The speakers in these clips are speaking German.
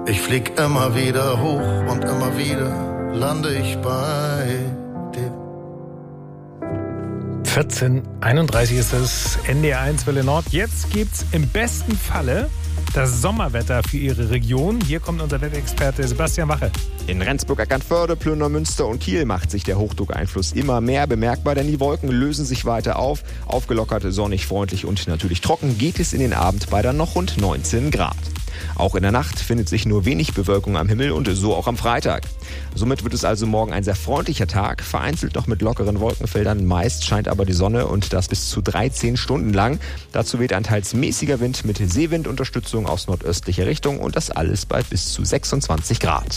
Ich flieg immer wieder hoch und immer wieder lande ich bei dir. 14:31 ist es, NDR 1 Welle Nord. Jetzt gibt's im besten Falle das Sommerwetter für Ihre Region. Hier kommt unser Wetterexperte Sebastian Wache. In Rendsburg, Eckernförde, Plünder, Münster und Kiel macht sich der Hochdruckeinfluss immer mehr bemerkbar, denn die Wolken lösen sich weiter auf. Aufgelockert, sonnig, freundlich und natürlich trocken geht es in den Abend bei dann noch rund 19 Grad. Auch in der Nacht findet sich nur wenig Bewölkung am Himmel und so auch am Freitag. Somit wird es also morgen ein sehr freundlicher Tag, vereinzelt noch mit lockeren Wolkenfeldern. Meist scheint aber die Sonne und das bis zu 13 Stunden lang. Dazu weht ein teils mäßiger Wind mit Seewindunterstützung aus nordöstlicher Richtung und das alles bei bis zu 26 Grad.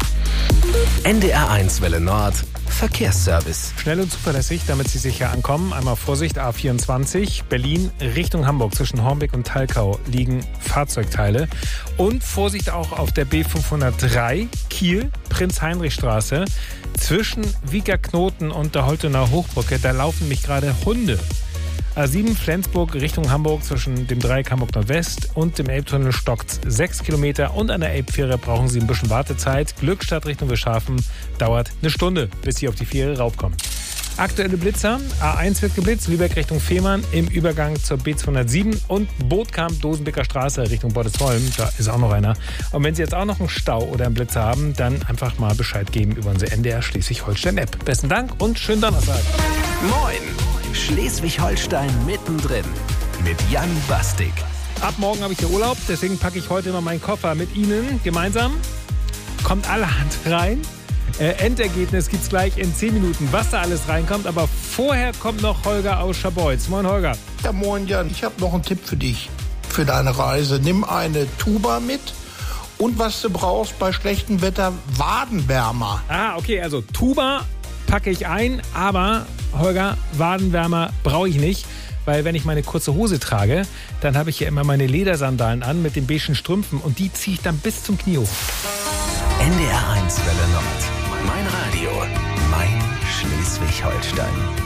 NDR 1 Welle Nord Verkehrsservice. Schnell und zuverlässig, damit Sie sicher ankommen. Einmal Vorsicht, A24, Berlin Richtung Hamburg. Zwischen Hornbeck und Talkau liegen Fahrzeugteile. Und Vorsicht auch auf der B503, Kiel, Prinz-Heinrich-Straße. Zwischen Wiegerknoten und der Holtener Hochbrücke, da laufen mich gerade Hunde. A7 Flensburg Richtung Hamburg zwischen dem Dreieck Hamburg Nordwest und dem Elbtunnel stockt 6 Kilometer und an der Elbfähre brauchen Sie ein bisschen Wartezeit. Glückstadt Richtung Wilshafen dauert eine Stunde, bis Sie auf die Fähre raufkommen. Aktuelle Blitzer, A1 wird geblitzt, Lübeck Richtung Fehmarn im Übergang zur B207 und Bootkamp Dosenbeker Straße Richtung Bordesholm, da ist auch noch einer. Und wenn Sie jetzt auch noch einen Stau oder einen Blitzer haben, dann einfach mal Bescheid geben über unsere NDR Schleswig-Holstein-App. Besten Dank und schönen Donnerstag. Moin! Schleswig-Holstein mittendrin mit Jan Bastik. Ab morgen habe ich ja Urlaub, deswegen packe ich heute mal meinen Koffer mit Ihnen gemeinsam. Kommt allerhand rein. Endergebnis gibt's gleich in 10 Minuten, was da alles reinkommt. Aber vorher kommt noch Holger aus Scharbeutz. Moin Holger. Ja, moin Jan. Ich habe noch einen Tipp für dich, für deine Reise. Nimm eine Tuba mit und was du brauchst bei schlechtem Wetter, Wadenwärmer. Ah, okay, also Tuba packe ich ein, aber Holger, Wadenwärmer brauche ich nicht, weil wenn ich meine kurze Hose trage, dann habe ich ja immer meine Ledersandalen an mit den beigen Strümpfen und die ziehe ich dann bis zum Knie hoch. NDR 1 Welle Nord. Mein Radio, mein Schleswig-Holstein.